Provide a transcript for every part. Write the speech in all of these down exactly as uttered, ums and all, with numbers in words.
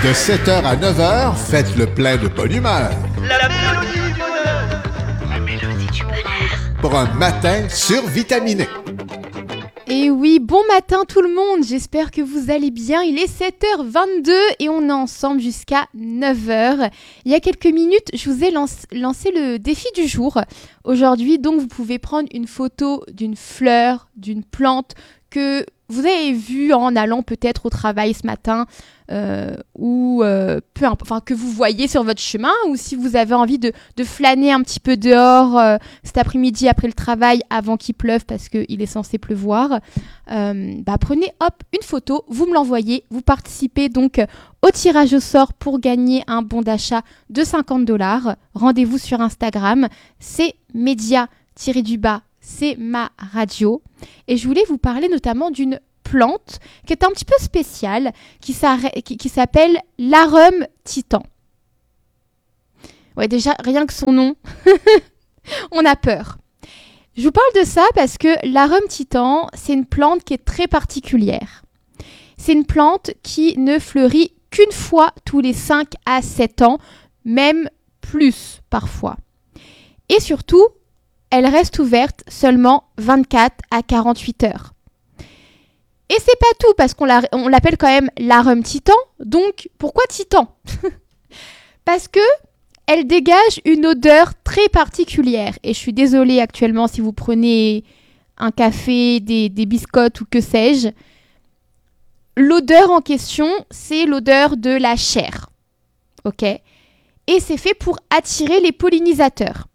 De sept heures à neuf heures, faites le plein de bonne humeur. La mélodie du bonheur. La mélodie du bonheur. Pour un matin survitaminé. Et oui, bon matin tout le monde, j'espère que vous allez bien. Il est sept heures vingt-deux et on est ensemble jusqu'à neuf heures. Il y a quelques minutes, je vous ai lance- lancé le défi du jour. Aujourd'hui, donc, vous pouvez prendre une photo d'une fleur, d'une plante que vous avez vue en allant peut-être au travail ce matin euh, ou euh, peu imp- enfin, que vous voyez sur votre chemin, ou si vous avez envie de, de flâner un petit peu dehors euh, cet après-midi après le travail avant qu'il pleuve parce qu'il est censé pleuvoir, euh, bah, prenez hop une photo, vous me l'envoyez, vous participez donc au tirage au sort pour gagner un bon d'achat de cinquante dollars. Rendez-vous sur Instagram, c'est média-du-bas, c'est ma radio. Et je voulais vous parler notamment d'une plante qui est un petit peu spéciale, qui, qui, qui s'appelle l'arum titan. Ouais, déjà, rien que son nom, on a peur. Je vous parle de ça parce que l'arum titan, c'est une plante qui est très particulière. C'est une plante qui ne fleurit qu'une fois tous les cinq à sept ans, même plus parfois. Et surtout, elle reste ouverte seulement vingt-quatre à quarante-huit heures. Et c'est pas tout, parce qu'on la, on l'appelle quand même l'arum titan. Donc, pourquoi titan ? Parce que elle dégage une odeur très particulière. Et je suis désolée actuellement si vous prenez un café, des, des biscottes ou que sais-je. L'odeur en question, c'est l'odeur de la chair. Ok ? Et c'est fait pour attirer les pollinisateurs.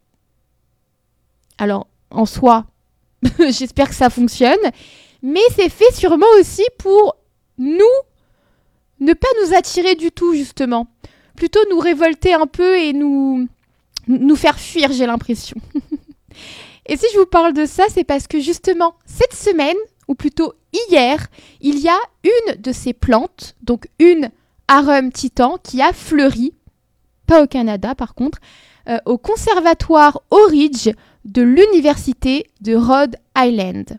Alors, en soi, j'espère que ça fonctionne. Mais c'est fait sûrement aussi pour nous, ne pas nous attirer du tout, justement. Plutôt nous révolter un peu et nous, nous faire fuir, j'ai l'impression. Et si je vous parle de ça, c'est parce que justement, cette semaine, ou plutôt hier, il y a une de ces plantes, donc une arum titan, qui a fleuri, pas au Canada par contre, euh, au conservatoire Oak Ridge de l'université de Rhode Island.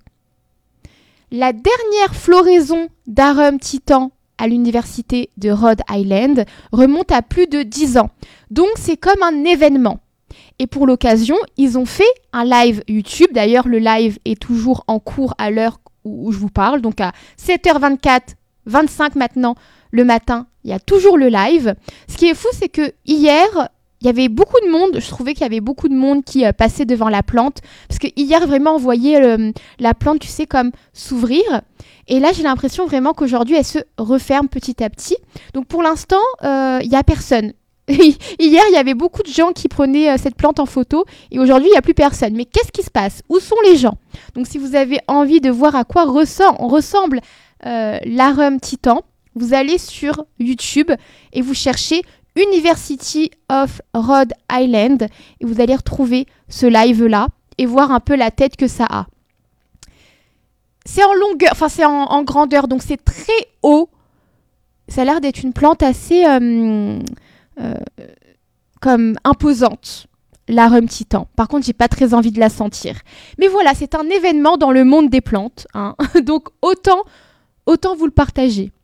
La dernière floraison d'arum titan à l'université de Rhode Island remonte à plus de dix ans. Donc c'est comme un événement. Et pour l'occasion, ils ont fait un live YouTube. D'ailleurs, le live est toujours en cours à l'heure où je vous parle. Donc à sept heures vingt-quatre, vingt-cinq maintenant, le matin, il y a toujours le live. Ce qui est fou, c'est que hier, il y avait beaucoup de monde, je trouvais qu'il y avait beaucoup de monde qui euh, passait devant la plante, parce que hier, vraiment, on voyait euh, la plante, tu sais, comme s'ouvrir. Et là, j'ai l'impression vraiment qu'aujourd'hui, elle se referme petit à petit. Donc, pour l'instant, euh, il n'y a personne. Hier, il y avait beaucoup de gens qui prenaient euh, cette plante en photo, et aujourd'hui, il n'y a plus personne. Mais qu'est-ce qui se passe ? Où sont les gens ? Donc, si vous avez envie de voir à quoi ressemble, ressemble euh, l'arum titan, vous allez sur YouTube et vous cherchez University of Rhode Island et vous allez retrouver ce live-là et voir un peu la tête que ça a. C'est en longueur, enfin c'est en, en grandeur, donc c'est très haut. Ça a l'air d'être une plante assez euh, euh, comme imposante, l'arum titan. Par contre, j'ai pas très envie de la sentir. Mais voilà, c'est un événement dans le monde des plantes, hein. Donc autant, autant vous le partager.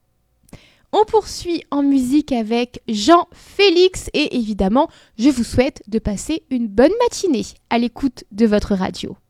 On poursuit en musique avec Jean-Félix et évidemment, je vous souhaite de passer une bonne matinée à l'écoute de votre radio.